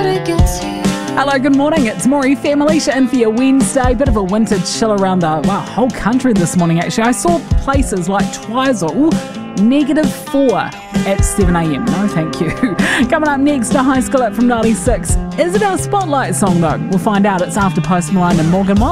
Hello, good morning. It's Maury Familisha in for your Wednesday. Bit of a winter chill around the whole country this morning, actually. I saw places like Twizel, -4 at 7 a.m. No, thank you. Coming up next, a high school up from 96. Is it our Spotlight song, though? We'll find out. It's after Post Malone and Morgan Wallen.